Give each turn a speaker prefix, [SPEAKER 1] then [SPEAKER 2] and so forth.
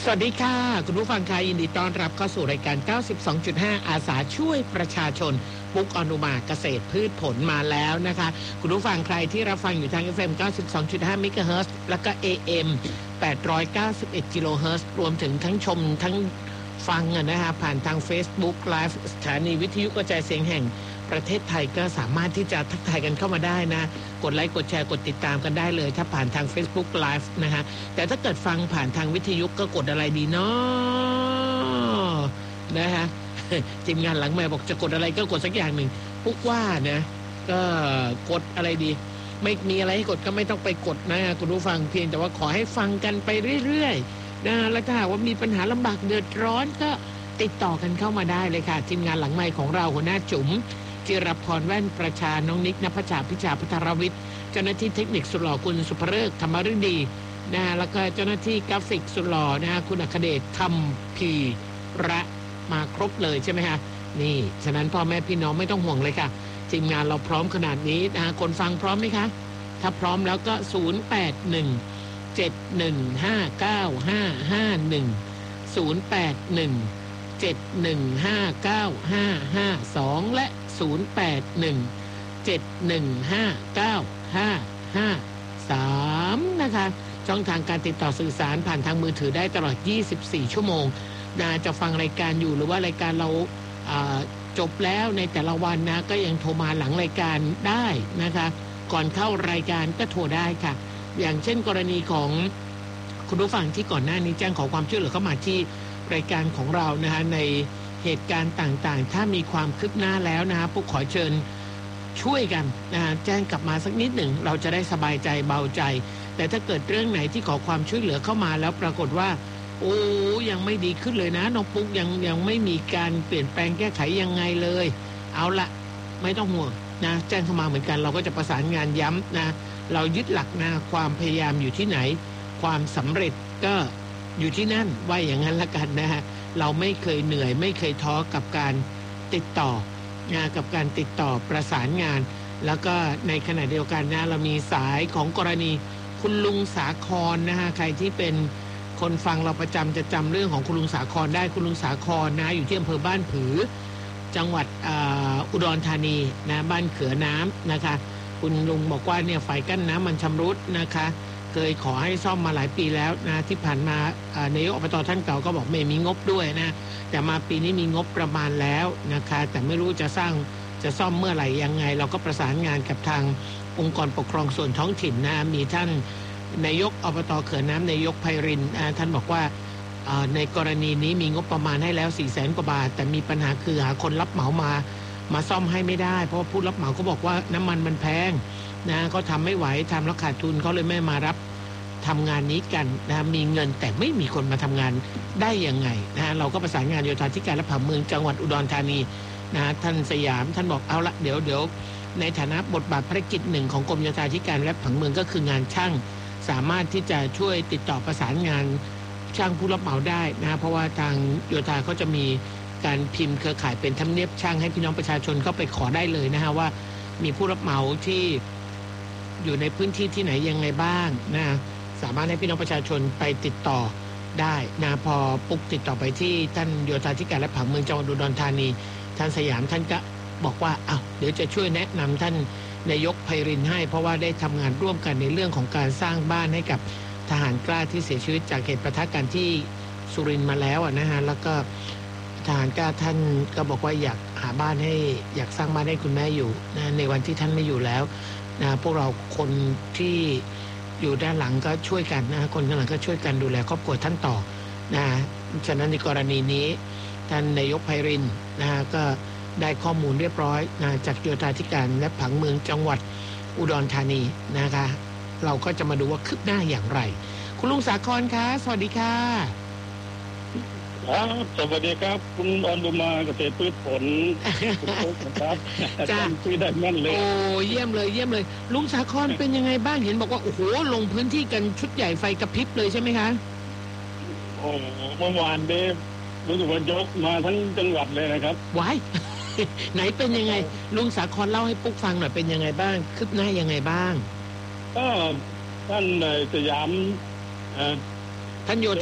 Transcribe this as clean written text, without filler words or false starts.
[SPEAKER 1] สวัสดีค่ะคุณผู้ฟังค่ะยินดีต้อนรับเข้าสู่รายการ 92.5 อาสาช่วยประชาชนปุ๊กอนุมาเกษตรพืชผลมาแล้วนะคะคุณผู้ฟังใครที่รับฟังอยู่ทาง FM 92.5 เมกะเฮิรตซ์แล้วก็ AM 891 กิโลเฮิรตซ์รวมถึงทั้งชมทั้งฟังนะคะผ่านทาง Facebook Live สถานีวิทยุกระจายเสียงแห่งประเทศไทยก็สามารถที่จะทักทายกันเข้ามาได้นะกดไลค์กดแชร์กดติดตามกันได้เลยถ้าผ่านทาง Facebook Live นะคะแต่ถ้าเกิดฟังผ่านทางวิทยุก็กดอะไรดีเนาะนะคะทีมงานหลังไมค์บอกจะกดอะไรก็กดสักอย่างหนึ่งปุ๊กว่านะก็กดอะไรดีไม่มีอะไรให้กดก็ไม่ต้องไปกดนะคุณผู้ฟังเพียงแต่ว่าขอให้ฟังกันไปเรื่อยๆนะแล้วถ้าว่ามีปัญหาลำบากเดือดร้อนก็ติดต่อกันเข้ามาได้เลยค่ะทีมงานหลังไมค์ของเราหัวหน้าจุ๋มจิรพรแว่นประชาน้องนิกณภัชชาพิชาพัทรวิทย์เจ้าหน้าที่เทคนิคสุดหล่อคุณสุภเริกธรรมฤดีนะแล้วก็เจ้าหน้าที่กราฟิกสุดหล่อนะคุณอัคเดชธรรมพีระมาครบเลยใช่ไหมคะนี่ฉะนั้นพ่อแม่พี่น้องไม่ต้องห่วงเลยค่ะทีมงานเราพร้อมขนาดนี้นะคนฟังพร้อมไหมคะถ้าพร้อมแล้วก็0817159552และ0817159553นะคะช่องทางการติดต่อสื่อสารผ่านทางมือถือได้ตลอด24ชั่วโมงนะจะฟังรายการอยู่หรือว่ารายการเราจบแล้วในแต่ละวันนะก็ยังโทรมาหลังรายการได้นะคะก่อนเข้ารายการก็โทรได้ค่ะอย่างเช่นกรณีของคุณผู้ฟังที่ก่อนหน้านี้แจ้งขอความช่วยเหลือเข้ามาที่รายการของเรานะคะในเหตุการณ์ต่างๆถ้ามีความคืบหน้าแล้วนะพวกขอเชิญช่วยกันนะแจ้งกลับมาสักนิดหนึ่งเราจะได้สบายใจเบาใจแต่ถ้าเกิดเรื่องไหนที่ขอความช่วยเหลือเข้ามาแล้วปรากฏว่าโอ้ยังไม่ดีขึ้นเลยนะน้องปุ๊กยังไม่มีการเปลี่ยนแปลงแก้ไขยังไงเลยเอาละไม่ต้องห่วงนะแจ้งเข้ามาเหมือนกันเราก็จะประสานงานย้ำนะเรายึดหลักนะความพยายามอยู่ที่ไหนความสำเร็จก็อยู่ที่นั่นว่าอย่างนั้นละกันนะฮะเราไม่เคยเหนื่อยไม่เคยท้อกับการติดต่องานกับการติดต่อประสานงานแล้วก็ในขณะเดียวกันนะเรามีสายของกรณีคุณลุงสาครนะฮะใครที่เป็นคนฟังเราประจำจะจำเรื่องของคุณลุงสาครได้คุณลุงสาครนะอยู่ที่อำเภอบ้านผือจังหวัดอุดรธานีนะบ้านเขือน้ำนะคะคุณลุงบอกว่าเนี่ยฝ่ายกั้นน้ำมันชำรุดนะคะเคยขอให้ซ่อมมาหลายปีแล้วนะที่ผ่านมานายกอบต.ท่านเก่าก็บอกไม่มีงบด้วยนะแต่มาปีนี้มีงบประมาณแล้วนะคะแต่ไม่รู้จะซ่อมเมื่อไหร่ยังไงเราก็ประสานงานกับทางองค์กรปกครองส่วนท้องถิ่นนะมีท่านนายกอบต.เขือน้ำนายกไพรินทร์ท่านบอกว่าในกรณีนี้มีงบประมาณให้แล้ว 400,000 กว่าบาทแต่มีปัญหาคือหาคนรับเหมามาซ่อมให้ไม่ได้เพราะผู้รับเหมาก็บอกว่าน้ำมันมันแพงนะก็ทำไม่ไหวทำแล้วขาดทุนเขาเลยไม่มารับทำงานนี้กันนะมีเงินแต่ไม่มีคนมาทำงานได้ยังไงนะเราก็ประสานงานโยธาธิการและผังเมืองจังหวัดอุดรธานีนะท่านสยามท่านบอกเอาละเดี๋ยวในฐานะบทบาทภารกิจหนึ่งของกรมโยธาธิการและผังเมืองก็คืองานช่างสามารถที่จะช่วยติดต่อประสานงานช่างผู้รับเหมาได้นะเพราะว่าทางโยธาเขาจะมีการพิมพ์เครือข่ายเป็นธรรมเนียบช่างให้พี่น้องประชาชนเข้าไปขอได้เลยนะฮะว่ามีผู้รับเหมาที่อยู่ในพื้นที่ที่ไหนยังไงบ้างนะสามารถให้พี่น้องประชาชนไปติดต่อได้นะพอปุ๊กติดต่อไปที่ท่านโยธาธิการและผังเมืองจังหวัดอุดรธานีท่านสยามท่านก็บอกว่าเดี๋ยวจะช่วยแนะนำท่านนายกไพรินทร์ให้เพราะว่าได้ทำงานร่วมกันในเรื่องของการสร้างบ้านให้กับทหารกล้าที่เสียชีวิตจากเหตุปะทะกันที่สุรินทร์มาแล้วนะฮะแล้วก็ทหารกล้าท่านก็บอกว่าอยากหาบ้านให้อยากสร้างบ้านให้คุณแม่อยู่นะในวันที่ท่านไม่อยู่แล้วนะพวกเราคนที่อยู่ด้านหลังก็ช่วยกันนะคนข้างหลังก็ช่วยกันดูแลครอบครัวท่านต่อนะฉะนั้นในกรณีนี้ท่านนายกไพรินทร์นะก็ได้ข้อมูลเรียบร้อยนะจากโยธาธิการและผังเมืองจังหวัดอุดรธานีนะคะเราก็จะมาดูว่าคืบหน้าอย่างไรคุณลุงสาครคะสวัสดีค่ะ
[SPEAKER 2] ครับสวัสดีครับคุณอนุมาเกษตรพืชผลครับจ้าคุยได้แม่นเลย
[SPEAKER 1] โอ้เยี่ยมเลยลุงสาครเป็นยังไงบ้างเห็นบอกว่าโอ้โหลงพื้นที่กันชุดใหญ่ไฟกระพริบเลยใช่ไหมคะ
[SPEAKER 2] โอ้เมื่อวานเดฟรู้สึกว่ายกมาทั้งจังหวัดเลยนะครับ
[SPEAKER 1] ว้ายไหนเป็นยังไงลุงสาครเล่าให้ปุ๊กฟังหน่อยเป็นยังไงบ้างคืบหน้ายังไงบ้าง
[SPEAKER 2] ก็ท่านสยามท่านโย